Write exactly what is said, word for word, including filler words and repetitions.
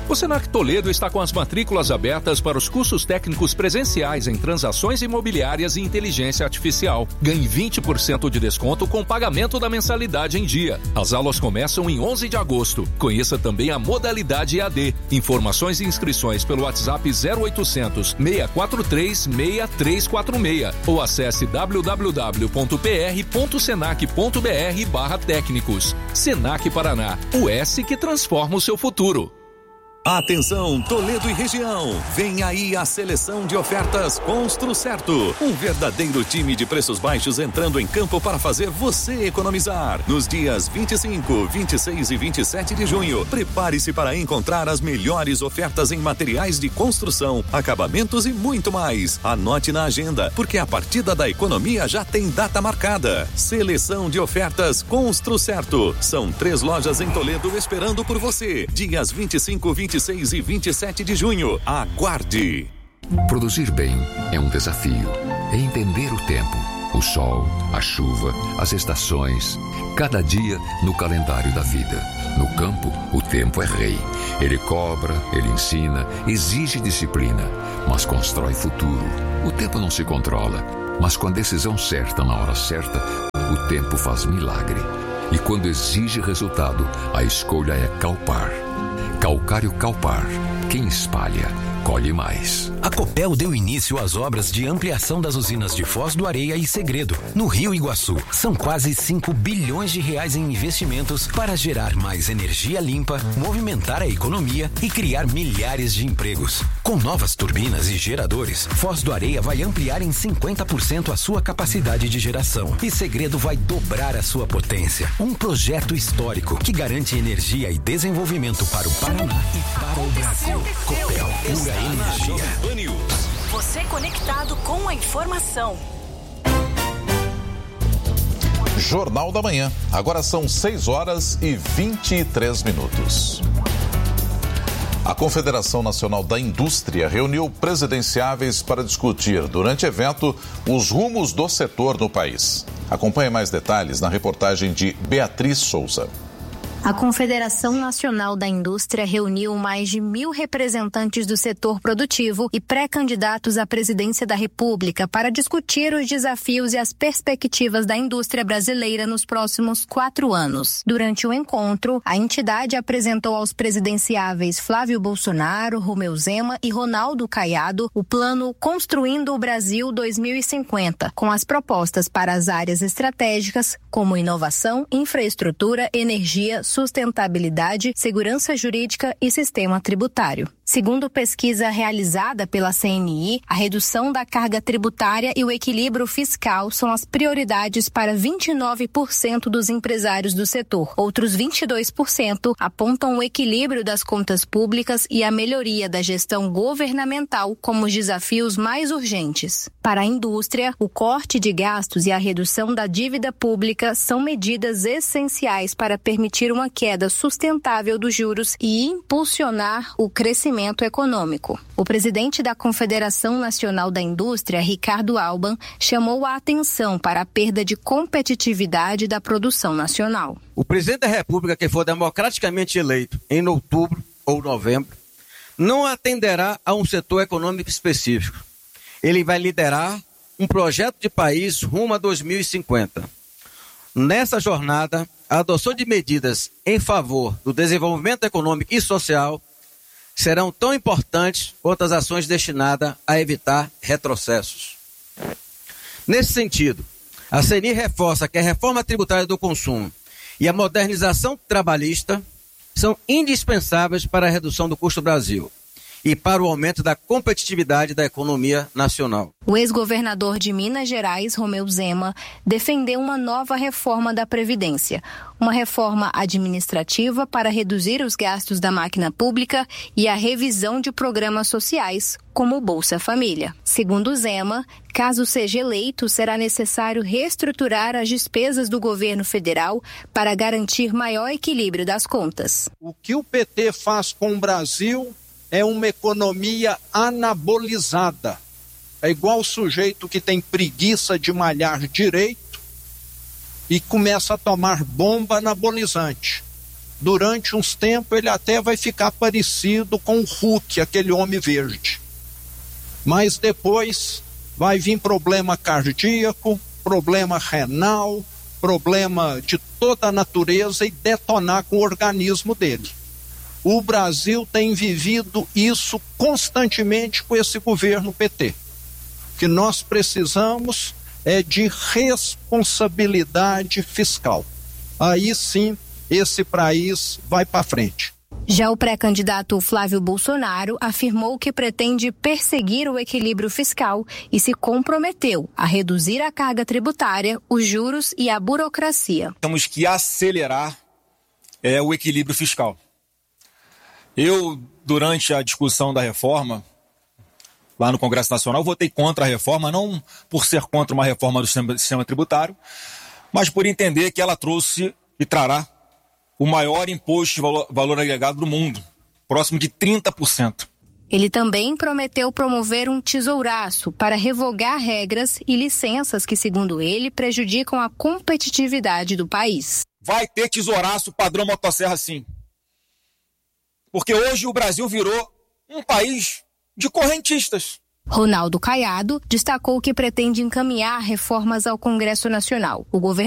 O Senac Toledo está com as matrículas abertas para os cursos técnicos presenciais em transações imobiliárias e inteligência artificial. Ganhe vinte por cento de desconto com pagamento da mensalidade em dia. As aulas começam em onze de agosto. Conheça também a modalidade E A D. Informações e inscrições pelo WhatsApp zero oitocentos, seis quatro três, seis três quatro seis ou acesse w w w ponto p r ponto senac ponto b r barra técnicos. Senac Paraná, o S que transforma o seu futuro. Atenção, Toledo e região, vem aí a seleção de ofertas Construcerto, um verdadeiro time de preços baixos entrando em campo para fazer você economizar. Nos dias vinte e cinco, vinte e seis e vinte e sete de junho, prepare-se para encontrar as melhores ofertas em materiais de construção, acabamentos e muito mais. Anote na agenda, porque a partida da economia já tem data marcada. Seleção de ofertas Construcerto. São três lojas em Toledo esperando por você. Dias vinte e cinco, vinte e seis e vinte e sete de junho. Aguarde. Produzir bem é um desafio. É entender o tempo, o sol, a chuva, as estações, cada dia no calendário da vida. No campo, o tempo é rei. Ele cobra, ele ensina, exige disciplina, mas constrói futuro. O tempo não se controla, mas com a decisão certa na hora certa, o tempo faz milagre. E quando exige resultado, a escolha é Calpar. Calcário Calpar. Quem espalha, colhe mais. A Copel deu início às obras de ampliação das usinas de Foz do Areia e Segredo, no Rio Iguaçu. São quase cinco bilhões de reais em investimentos para gerar mais energia limpa, movimentar a economia e criar milhares de empregos. Com novas turbinas e geradores, Foz do Areia vai ampliar em cinquenta por cento a sua capacidade de geração e Segredo vai dobrar a sua potência. Um projeto histórico que garante energia e desenvolvimento para o Paraná e para o Brasil. Copel, pura energia. Você conectado com a informação. Jornal da Manhã. Agora são seis horas e vinte e três minutos. A Confederação Nacional da Indústria reuniu presidenciáveis para discutir, durante evento, os rumos do setor no país. Acompanhe mais detalhes na reportagem de Beatriz Souza. A Confederação Nacional da Indústria reuniu mais de mil representantes do setor produtivo e pré-candidatos à presidência da República para discutir os desafios e as perspectivas da indústria brasileira nos próximos quatro anos. Durante o encontro, a entidade apresentou aos presidenciáveis Flávio Bolsonaro, Romeu Zema e Ronaldo Caiado o plano Construindo o Brasil dois mil e cinquenta, com as propostas para as áreas estratégicas como inovação, infraestrutura, energia, sustentabilidade, segurança jurídica e sistema tributário. Segundo pesquisa realizada pela C N I, a redução da carga tributária e o equilíbrio fiscal são as prioridades para vinte e nove por cento dos empresários do setor. Outros vinte e dois por cento apontam o equilíbrio das contas públicas e a melhoria da gestão governamental como os desafios mais urgentes. Para a indústria, o corte de gastos e a redução da dívida pública são medidas essenciais para permitir uma queda sustentável dos juros e impulsionar o crescimento econômico. O presidente da Confederação Nacional da Indústria, Ricardo Alban, chamou a atenção para a perda de competitividade da produção nacional. O presidente da República, que for democraticamente eleito em outubro ou novembro, não atenderá a um setor econômico específico. Ele vai liderar um projeto de país rumo a dois mil e cinquenta. Nessa jornada, a adoção de medidas em favor do desenvolvimento econômico e social serão tão importantes quanto as ações destinadas a evitar retrocessos. Nesse sentido, a C N I reforça que a reforma tributária do consumo e a modernização trabalhista são indispensáveis para a redução do custo do Brasil e para o aumento da competitividade da economia nacional. O ex-governador de Minas Gerais, Romeu Zema, defendeu uma nova reforma da Previdência, uma reforma administrativa para reduzir os gastos da máquina pública e a revisão de programas sociais, como o Bolsa Família. Segundo Zema, caso seja eleito, será necessário reestruturar as despesas do governo federal para garantir maior equilíbrio das contas. O que o P T faz com o Brasil é uma economia anabolizada. É igual o sujeito que tem preguiça de malhar direito e começa a tomar bomba anabolizante. durante uns tempos ele até vai ficar parecido com o Hulk, aquele homem verde. Mas depois vai vir problema cardíaco, problema renal, problema de toda a natureza e detonar com o organismo dele. O Brasil tem vivido isso constantemente com esse governo P T. O que nós precisamos é de responsabilidade fiscal. Aí sim, esse país vai para frente. Já o pré-candidato Flávio Bolsonaro afirmou que pretende perseguir o equilíbrio fiscal e se comprometeu a reduzir a carga tributária, os juros e a burocracia. Temos que acelerar é, o equilíbrio fiscal. Eu, durante a discussão da reforma, lá no Congresso Nacional, votei contra a reforma, não por ser contra uma reforma do sistema, sistema tributário, mas por entender que ela trouxe e trará o maior imposto de valor, valor agregado do mundo, próximo de trinta por cento. Ele também prometeu promover um tesouraço para revogar regras e licenças que, segundo ele, prejudicam a competitividade do país. Vai ter tesouraço padrão motosserra sim. Porque hoje o Brasil virou um país de correntistas. Ronaldo Caiado destacou que pretende encaminhar reformas ao Congresso Nacional. O governo